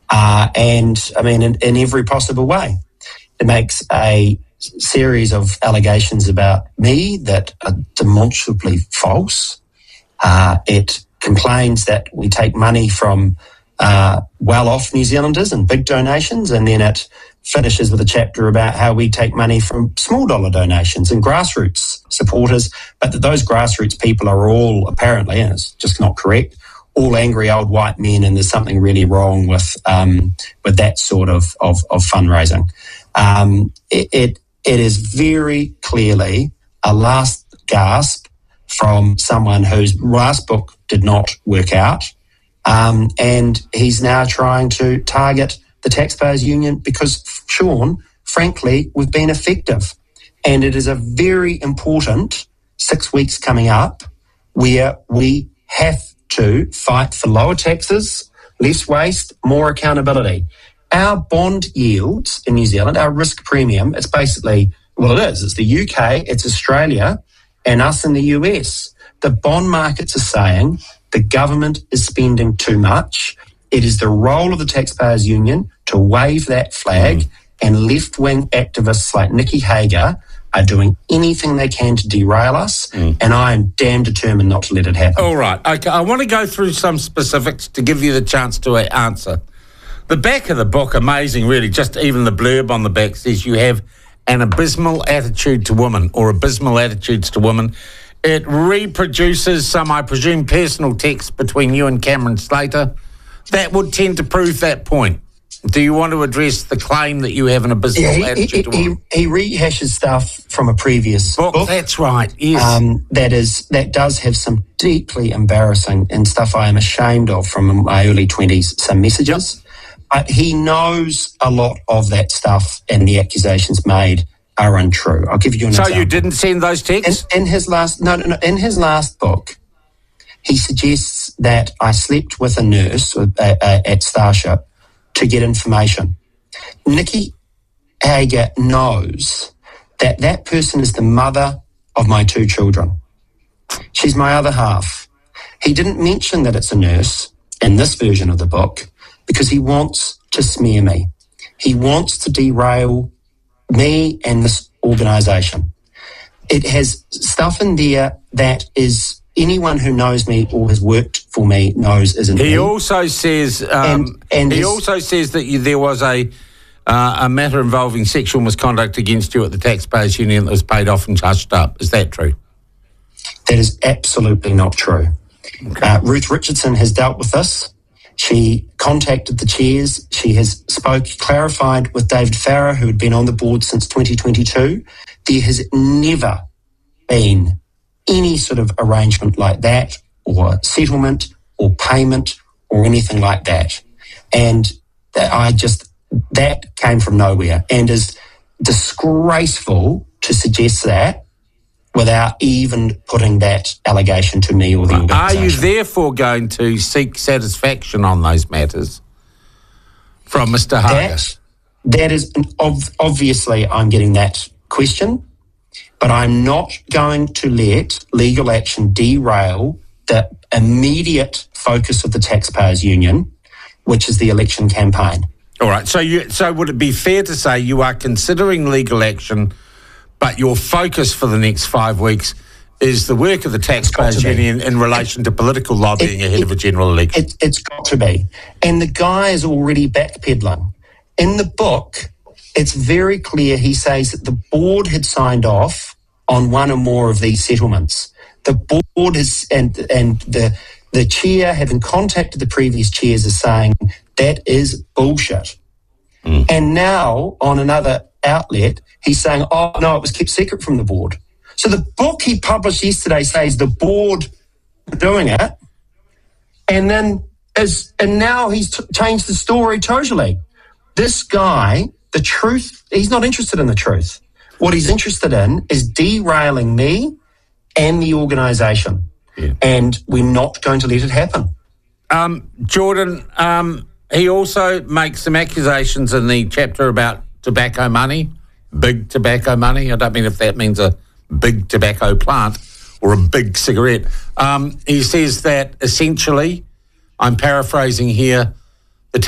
And, I mean, in every possible way. It makes a series of allegations about me that are demonstrably false. It complains that we take money from well-off New Zealanders and big donations, and then it finishes with a chapter about how we take money from small dollar donations and grassroots supporters, but that those grassroots people are all apparently, and it's just not correct, all angry old white men, and there's something really wrong with that sort of fundraising. It is very clearly a last gasp from someone whose last book did not work out, and he's now trying to target the Taxpayers Union because, Sean, frankly, we've been effective. And it is a very important 6 weeks coming up where we have to fight for lower taxes, less waste, more accountability. Our bond yields in New Zealand, our risk premium, it's basically, well, it is. It's the UK, it's Australia, and us in the US. The bond markets are saying the government is spending too much. It is the role of the Taxpayers Union to wave that flag, and left-wing activists like Nikki Hager are doing anything they can to derail us, and I am damn determined not to let it happen. All right. Okay, I want to go through some specifics to give you the chance to answer. The back of the book, amazing, really, just even the blurb on the back says you have an abysmal attitude to women, or abysmal attitudes to women. It reproduces some, I presume, personal text between you and Cameron Slater. That would tend to prove that point. Do you want to address the claim that you have an abysmal attitude to women? He rehashes stuff from a previous book. That's right, yes. That does have some deeply embarrassing and stuff I am ashamed of from my early 20s, some messages. But he knows a lot of that stuff, and the accusations made are untrue. I'll give you an example. So you didn't send those texts? In his last book, he suggests that I slept with a nurse at Starship to get information. Nikki Hager knows that person is the mother of my 2 children. She's my other half. He didn't mention that it's a nurse in this version of the book because he wants to smear me. He wants to derail me and this organisation. It has stuff in there that is anyone who knows me or has worked for me knows isn't me. He also says that there was a matter involving sexual misconduct against you at the Taxpayers Union that was paid off and hushed up. Is that true? That is absolutely not true. Okay. Ruth Richardson has dealt with this. She contacted the chairs. She has clarified with David Farrer, who had been on the board since 2022. There has never been any sort of arrangement like that, or settlement, or payment, or anything like that. And that came from nowhere, and is disgraceful to suggest that without even putting that allegation to me or the organisation. Are you therefore going to seek satisfaction on those matters from Mr. Hager? That is, obviously I'm getting that question, but I'm not going to let legal action derail the immediate focus of the Taxpayers Union, which is the election campaign. All right, so would it be fair to say you are considering legal action, but your focus for the next 5 weeks is the work of the Taxpayers Union in relation to political lobbying ahead of a general election? It's got to be. And the guy is already backpedaling. In the book, it's very clear he says that the board had signed off on one or more of these settlements. The board has, and the chair, having contacted the previous chairs, is saying that is bullshit. And now, on another outlet, he's saying, oh, no, it was kept secret from the board. So the book he published yesterday says the board doing it, and now he's changed the story totally. This guy, the truth, he's not interested in the truth. What he's interested in is derailing me and the organisation, and we're not going to let it happen. Jordan, he also makes some accusations in the chapter about tobacco money, big tobacco money. I don't mean if that means a big tobacco plant or a big cigarette. He says that essentially, I'm paraphrasing here,